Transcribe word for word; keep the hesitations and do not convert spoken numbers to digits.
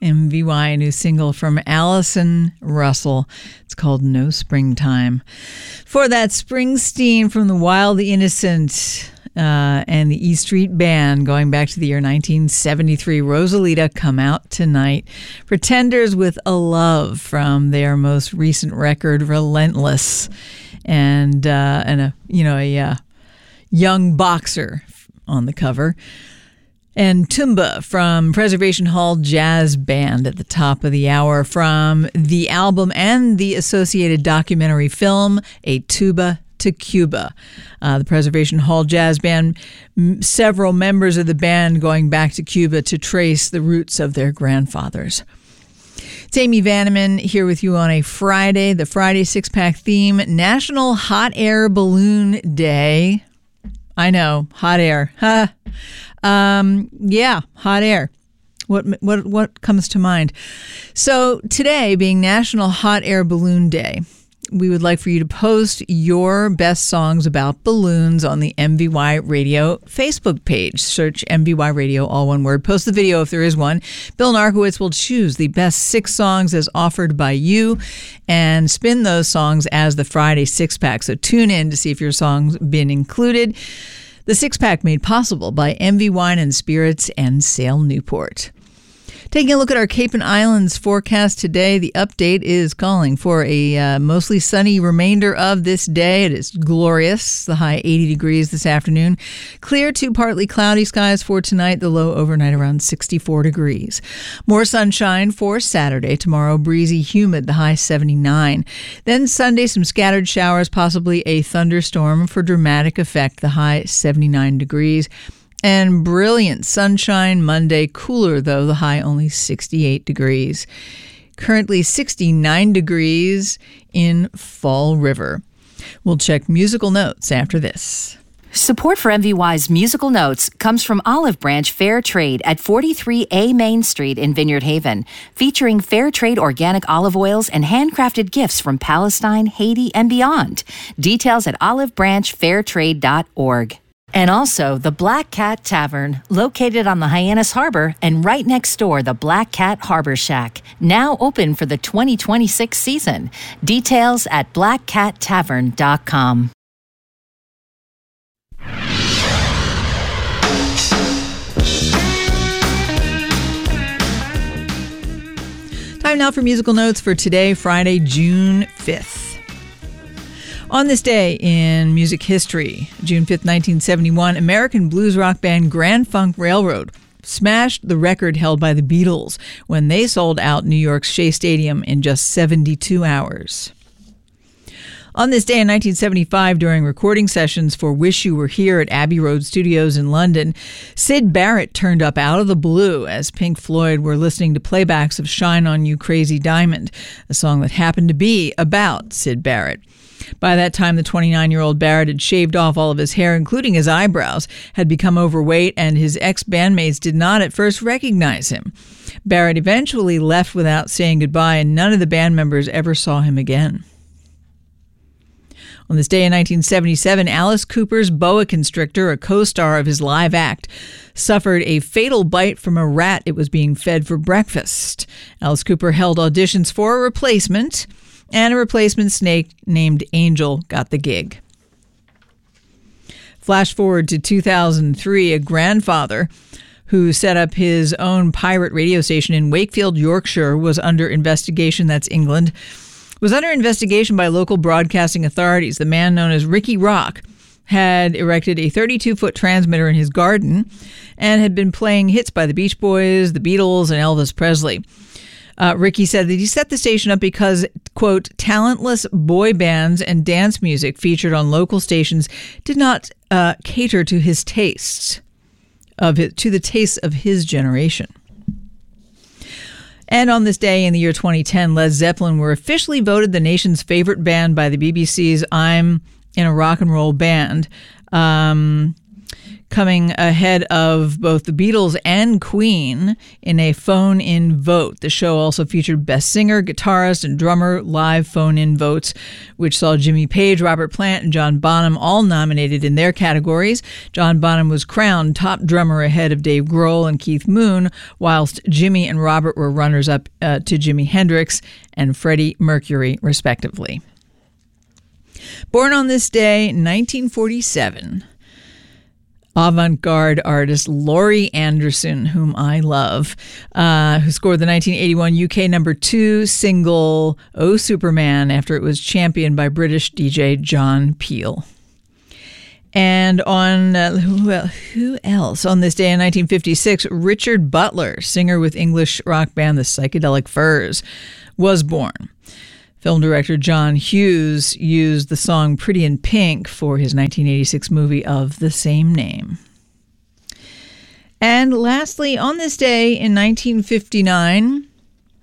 M V Y, a new single from Allison Russell. It's called No Springtime. For that, Springsteen from the Wild the Innocent uh, and the E Street Band, going back to the year nineteen seventy-three. Rosalita, Come Out Tonight. Pretenders with a Love from their most recent record, Relentless. And, uh, and a, you know, a uh, young boxer on the cover. And Tumba from Preservation Hall Jazz Band at the top of the hour from the album and the associated documentary film, A Tuba to Cuba. Uh, the Preservation Hall Jazz Band, m- several members of the band going back to Cuba to trace the roots of their grandfathers. It's Amy Vanneman here with you on a Friday, the Friday Six-Pack theme, National Hot Air Balloon Day. I know, hot air. Huh. Um, yeah, hot air. What what what comes to mind? So today, being National Hot Air Balloon Day, we would like for you to post your best songs about balloons on the M V Y Radio Facebook page. Search M V Y Radio, all one word. Post the video if there is one. Bill Narkowitz will choose the best six songs as offered by you and spin those songs as the Friday Six-Pack. So tune in to see if your song's been included. The Six-Pack made possible by M V Wine and Spirits and Sail Newport. Taking a look at our Cape and Islands forecast today, the update is calling for a uh, mostly sunny remainder of this day. It is glorious, the high eighty degrees this afternoon. Clear to partly cloudy skies for tonight, the low overnight around sixty-four degrees. More sunshine for Saturday. Tomorrow, breezy, humid, the high seventy-nine. Then Sunday, some scattered showers, possibly a thunderstorm for dramatic effect, the high seventy-nine degrees. And brilliant sunshine Monday, cooler though, the high only sixty-eight degrees. Currently sixty-nine degrees in Fall River. We'll check musical notes after this. Support for M V Y's Musical Notes comes from Olive Branch Fair Trade at forty-three A Main Street in Vineyard Haven, featuring fair trade organic olive oils and handcrafted gifts from Palestine, Haiti, and beyond. Details at olive branch fair trade dot org. And also the Black Cat Tavern, located on the Hyannis Harbor and right next door, the Black Cat Harbor Shack, now open for the twenty twenty-six season. Details at black cat tavern dot com. Time now for musical notes for today, Friday, June fifth. On this day in music history, June fifth, nineteen seventy-one, American blues rock band Grand Funk Railroad smashed the record held by the Beatles when they sold out New York's Shea Stadium in just seventy-two hours. On this day in nineteen seventy-five, during recording sessions for Wish You Were Here at Abbey Road Studios in London, Syd Barrett turned up out of the blue as Pink Floyd were listening to playbacks of Shine On You Crazy Diamond, a song that happened to be about Syd Barrett. By that time, the twenty-nine-year-old Barrett had shaved off all of his hair, including his eyebrows, had become overweight, and his ex-bandmates did not at first recognize him. Barrett eventually left without saying goodbye, and none of the band members ever saw him again. On this day in nineteen seventy-seven, Alice Cooper's boa constrictor, a co-star of his live act, suffered a fatal bite from a rat it was being fed for breakfast. Alice Cooper held auditions for a replacement, and a replacement snake named Angel got the gig. Flash forward to two thousand three, a grandfather who set up his own pirate radio station in Wakefield, Yorkshire, was under investigation. That's England. Was under investigation by local broadcasting authorities. The man known as Ricky Rock had erected a thirty-two-foot transmitter in his garden and had been playing hits by the Beach Boys, the Beatles, and Elvis Presley. Uh, Ricky said that he set the station up because, quote, talentless boy bands and dance music featured on local stations did not uh, cater to his tastes, of it, to the tastes of his generation. And on this day in the year twenty ten, Led Zeppelin were officially voted the nation's favorite band by the B B C's I'm in a Rock and Roll Band. Um, coming ahead of both the Beatles and Queen in a phone-in vote. The show also featured Best Singer, Guitarist, and Drummer live phone-in votes, which saw Jimmy Page, Robert Plant, and John Bonham all nominated in their categories. John Bonham was crowned top drummer ahead of Dave Grohl and Keith Moon, whilst Jimmy and Robert were runners-up uh, to Jimi Hendrix and Freddie Mercury, respectively. Born on this day, nineteen forty-seven, avant-garde artist Laurie Anderson, whom I love, uh, who scored the nineteen eighty-one U K number two single Oh Superman after it was championed by British D J John Peel. And on uh, who, who else? On this day in nineteen fifty-six, Richard Butler, singer with English rock band The Psychedelic Furs, was born. Film director John Hughes used the song Pretty in Pink for his nineteen eighty-six movie of the same name. And lastly, on this day in nineteen fifty-nine,